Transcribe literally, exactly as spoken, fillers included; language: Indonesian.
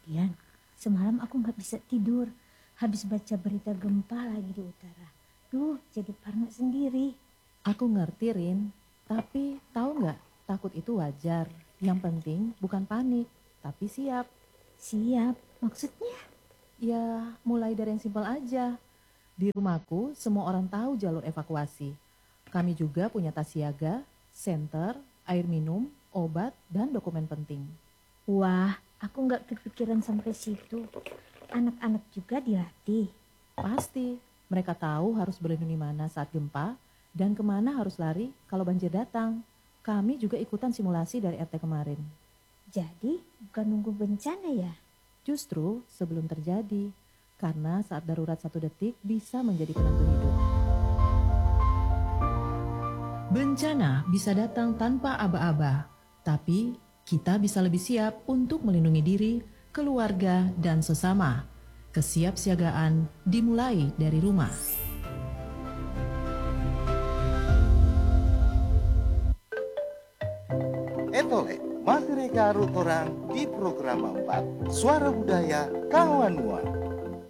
Dian, semalam aku nggak bisa tidur. Habis baca berita gempa lagi di utara. Duh, jadi parno sendiri. Aku ngerti, Rin. Tapi tahu nggak, takut itu wajar. Yang penting bukan panik, tapi siap. Siap, maksudnya? Ya, mulai dari yang simpel aja. Di rumahku, semua orang tahu jalur evakuasi. Kami juga punya tas siaga, senter, air minum, obat, dan dokumen penting. Wah, aku nggak kepikiran sampai situ. Anak-anak juga dilatih. Pasti, mereka tahu harus berlindung di mana saat gempa dan kemana harus lari kalau banjir datang. Kami juga ikutan simulasi dari R T kemarin. Jadi, bukan nunggu bencana ya? Justru sebelum terjadi, karena saat darurat satu detik bisa menjadi penentu hidup. Bencana bisa datang tanpa aba-aba, tapi kita bisa lebih siap untuk melindungi diri, keluarga, dan sesama. Kesiapsiagaan dimulai dari rumah. Etole, masih reka orang di program empat Suara Budaya Kawan Nuan.